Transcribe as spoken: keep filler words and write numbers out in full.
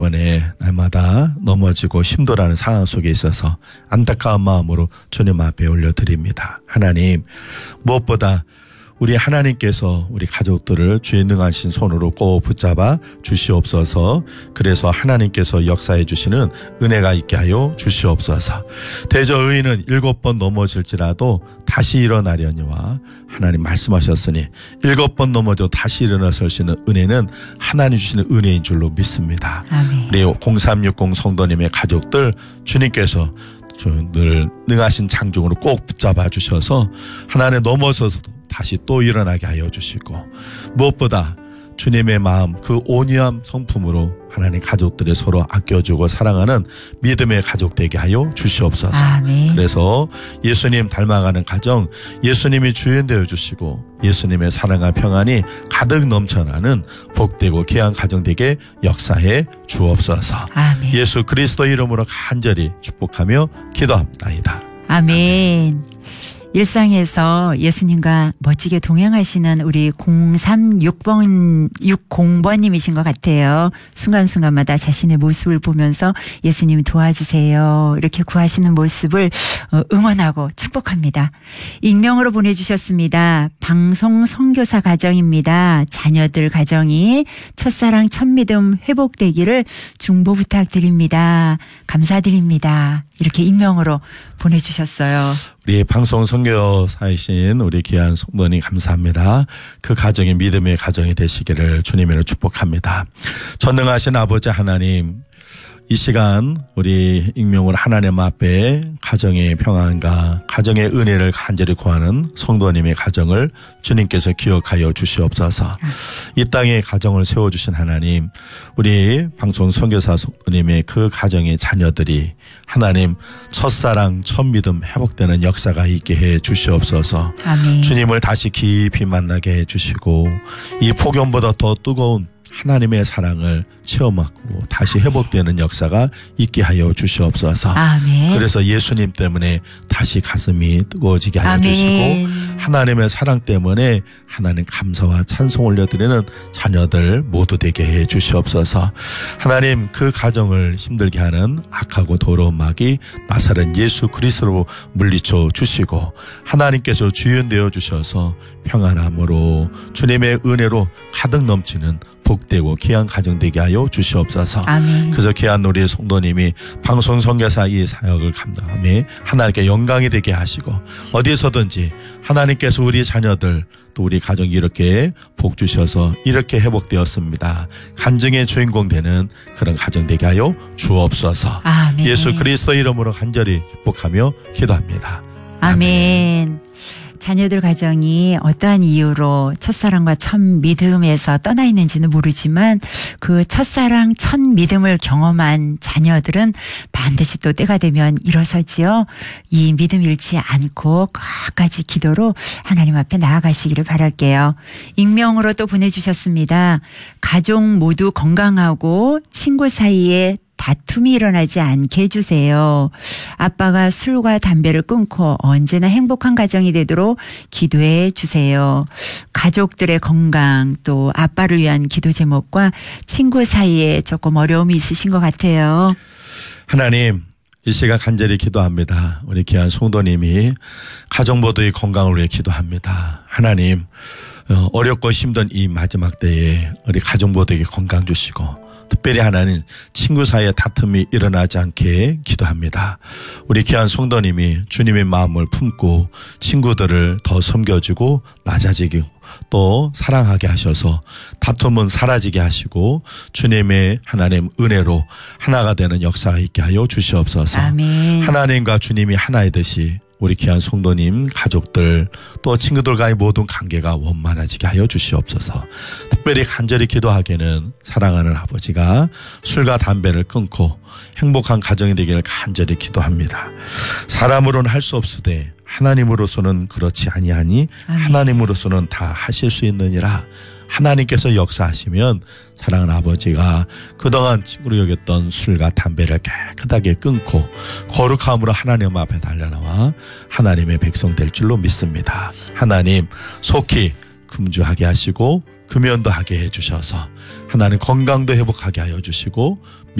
이번에 날마다 넘어지고 힘들어하는 상황 속에 있어서 안타까운 마음으로 주님 앞에 올려드립니다. 하나님, 무엇보다 우리 하나님께서 우리 가족들을 주의 능하신 손으로 꼭 붙잡아 주시옵소서. 그래서 하나님께서 역사해 주시는 은혜가 있게 하여 주시옵소서. 대저 의인은 일곱 번 넘어질지라도 다시 일어나려니와 하나님 말씀하셨으니 일곱 번 넘어져 다시 일어나설 수 있는 은혜는 하나님 주시는 은혜인 줄로 믿습니다. 아멘. 우리 공삼육공 성도님의 가족들 주님께서 늘 능하신 장중으로 꼭 붙잡아 주셔서 하나님 넘어서서도 다시 또 일어나게 하여 주시고, 무엇보다 주님의 마음 그 온유함 성품으로 하나님 가족들이 서로 아껴주고 사랑하는 믿음의 가족 되게 하여 주시옵소서. 아멘. 그래서 예수님 닮아가는 가정, 예수님이 주인 되어 주시고 예수님의 사랑과 평안이 가득 넘쳐나는 복되고 귀한 가정 되게 역사해 주옵소서. 아멘. 예수 그리스도 이름으로 간절히 축복하며 기도합나이다. 아멘. 일상에서 예수님과 멋지게 동행하시는 우리 공삼육 번, 육십 번님이신 것 같아요. 순간순간마다 자신의 모습을 보면서 예수님 도와주세요, 이렇게 구하시는 모습을 응원하고 축복합니다. 익명으로 보내주셨습니다. 방송 선교사 가정입니다. 자녀들 가정이 첫사랑 첫믿음 회복되기를 중보 부탁드립니다. 감사드립니다. 이렇게 익명으로 보내주셨어요. 우리 방송 선교사이신 우리 귀한 성도님 감사합니다. 그 가정이 믿음의 가정이 되시기를 주님으로 축복합니다. 전능하신 아버지 하나님, 이 시간 우리 익명으로 하나님 앞에 가정의 평안과 가정의 은혜를 간절히 구하는 성도님의 가정을 주님께서 기억하여 주시옵소서. 이 땅에 가정을 세워주신 하나님, 우리 방송 선교사 성도님의 그 가정의 자녀들이 하나님 첫사랑 첫믿음 회복되는 역사가 있게 해 주시옵소서. 아멘. 주님을 다시 깊이 만나게 해 주시고 이 폭염보다 더 뜨거운 하나님의 사랑을 체험하고 다시 회복되는 역사가 있게 하여 주시옵소서. 아멘. 그래서 예수님 때문에 다시 가슴이 뜨거워지게 하여 아멘. 주시고 하나님의 사랑 때문에 하나님 감사와 찬송 올려드리는 자녀들 모두 되게 해 주시옵소서. 하나님, 그 가정을 힘들게 하는 악하고 더러운 마귀 나사렛 예수 그리스도로 물리쳐 주시고 하나님께서 주인 되어 주셔서 평안함으로 주님의 은혜로 가득 넘치는 복되고 귀한 가정 되게 하여 주시옵소서. 아멘. 그래서 귀한 우리 성도님이 방송 선교사 이 사역을 감당하며 하나님께 영광이 되게 하시고 어디서든지 하나님께서 우리 자녀들 또 우리 가정이 이렇게 복 주셔서 이렇게 회복되었습니다. 간증의 주인공 되는 그런 가정 되게 하여 주옵소서. 아멘. 예수 그리스도 이름으로 간절히 축복하며 기도합니다. 아멘. 아멘. 자녀들 가정이 어떠한 이유로 첫사랑과 첫 믿음에서 떠나 있는지는 모르지만 그 첫사랑 첫 믿음을 경험한 자녀들은 반드시 또 때가 되면 일어서지요. 이 믿음 잃지 않고 끝까지 기도로 하나님 앞에 나아가시기를 바랄게요. 익명으로 또 보내주셨습니다. 가족 모두 건강하고 친구 사이에 다툼이 일어나지 않게 해주세요. 아빠가 술과 담배를 끊고 언제나 행복한 가정이 되도록 기도해 주세요. 가족들의 건강, 또 아빠를 위한 기도 제목과 친구 사이에 조금 어려움이 있으신 것 같아요. 하나님, 이 시간 간절히 기도합니다. 우리 귀한 성도님이 가족 모두의 건강을 위해 기도합니다. 하나님, 어렵고 힘든 이 마지막 때에 우리 가족 모두에게 건강 주시고 특별히 하나님 친구 사이에 다툼이 일어나지 않게 기도합니다. 우리 귀한 성도님이 주님의 마음을 품고 친구들을 더 섬겨주고 낮아지고 또 사랑하게 하셔서 다툼은 사라지게 하시고 주님의 하나님 은혜로 하나가 되는 역사가 있게 하여 주시옵소서. 아멘. 하나님과 주님이 하나이듯이 우리 귀한 성도님, 가족들, 또 친구들과의 모든 관계가 원만해지게 하여 주시옵소서. 특별히 간절히 기도하기는 사랑하는 아버지가 술과 담배를 끊고 행복한 가정이 되기를 간절히 기도합니다. 사람으로는 할 수 없으되 하나님으로서는 그렇지 아니하니 하나님으로서는 다 하실 수 있느니라. 하나님께서 역사하시면 사랑하는 아버지가 그동안 친구로 여겼던 술과 담배를 깨끗하게 끊고 거룩함으로 하나님 앞에 달려나와 하나님의 백성 될 줄로 믿습니다. 하나님 속히 금주하게 하시고 금연도 하게 해주셔서 하나님 건강도 회복하게 하여 주시고